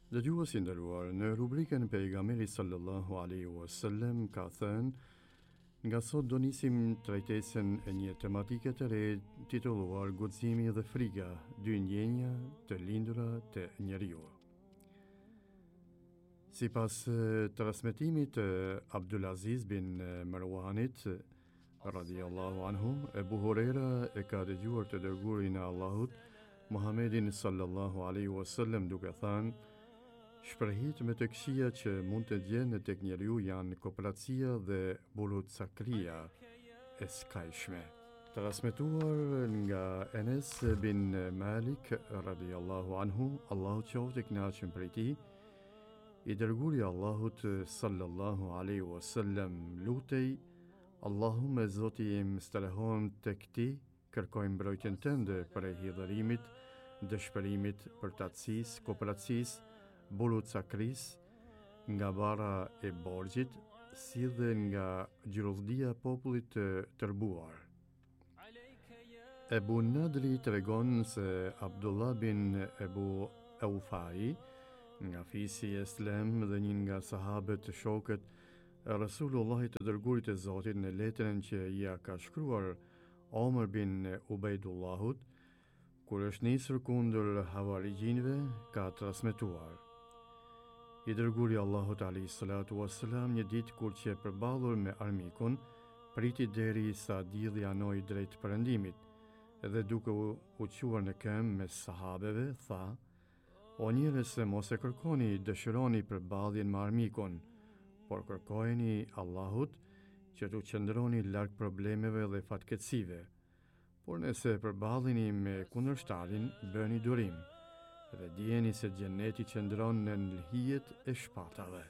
Dëgjues i nderuar, në rubrikën Pejgamberi sallallahu alaihi wasallam ka thënë, nga sot do nisim trajtesën e një tematike të re titulluar Guximi dhe frika, dy ndjenja të lindura të njeriu. Sipas transmetimit të Abdulaziz bin Marwanit radhiyallahu anhu, Ebu Huraira e ka dëgjuar të dërguarin e Allahut Muhammedin sallallahu alaihi wasallam duke thënë: shprehit me të këqija që mund të gjenë tek njeriu janë kopratësia dhe bullutçakria e skajshme. Transmetuar nga Enes bin Malik radhiyallahu anhu, Allahu qoftë i kënaqur prej tij, i dërguari i Allahut sallallahu alaihi wasallam lutej: Allahumme Zoti im, strehohem tek ti, kërkojmë mbrojtjen tënde prej hidhërimit, dëshpërimit, përtatësisë, kopratësisë, bullutçakrisë, nga bara e borxhit, si dhe nga gjyllëdia e popullit të tërbuar. Ebu Nadri tregon se Abdullah bin Ebu Eufai, nga fisi i Eslem dhe një nga sahabët shokët e Rasulullahit të dërguarit e Zotit, në letrën që ia ka shkruar Omer bin Ubejdullahut, kur është nisur kundër havarijinëve, ka transmetuar: i dërguari i Allahut alayhi salatu wassalam një ditë kur që përballur me armikun, priti deri sa dielli anoi drejt perëndimit, dhe duke u quar në këmbë me sahabeve, tha: o njerëz, mos e kërkoni, dëshironi përballjen me armikun, por kërkojeni Allahut që t'u qëndroni larg problemeve dhe fatkeqësive. Por nëse përballeni me kundërshtarin, bëni durim dhe dijeni se xheneti qëndron në lëhijet e shpatave.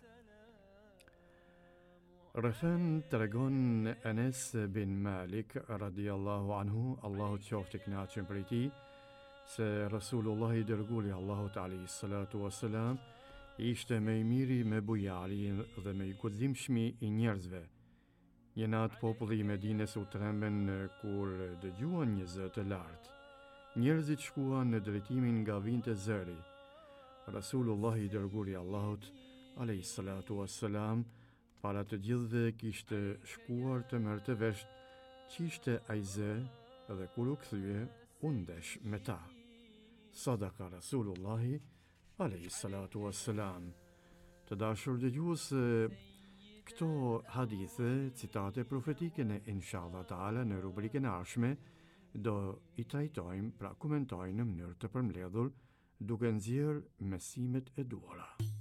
Rrethën tregon Enes bin Malik radhiyallahu anhu, Allahu qoftë i kënaqur prej tij, se Rasulullah i dërguari Allahut alayhi salatu wassalam ishte më i miri me bujari dhe me i guximshmi i njerëzve. Një natë populli i Medines u tremben kur dëgjuan një zë të lartë. Njerëzit shkuan në drejtimin nga vinte zëri. Rasulullah i dërguari Allahut alayhi salatu wassalam para të gjithëve kishte shkuar të merrte vesh ç'ishte ai zë, dhe kur u kthye u ndesh me ta. Sadaka Rasulullahi alayhi salatu wassalam. Të dashur dëgjues, këto hadithe, citate profetike, në inshallah taala në rubrikën e ardhshme do i trajtojmë, pra komentojmë në mënyrë të përmbledhur, duke nxjerrë mësimet e duhura.